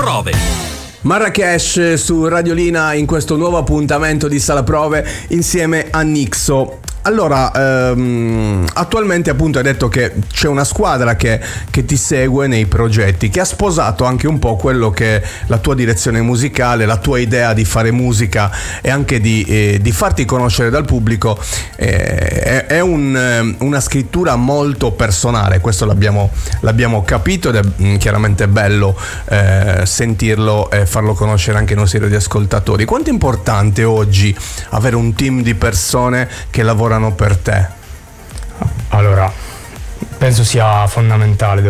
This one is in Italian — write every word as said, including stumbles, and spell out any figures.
Prove. Marrakesh su Radiolina in questo nuovo appuntamento di Sala Prove insieme a Nixo. Allora, ehm, attualmente appunto hai detto che c'è una squadra che, che ti segue nei progetti, che ha sposato anche un po' quello che è la tua direzione musicale, la tua idea di fare musica e anche di, eh, di farti conoscere dal pubblico. Eh, è è un, una scrittura molto personale, questo l'abbiamo, l'abbiamo capito ed è mh, chiaramente bello eh, sentirlo e farlo conoscere anche ai nostri radioascoltatori. Quanto è importante oggi avere un team di persone che lavorano per te? Allora, penso sia fondamentale.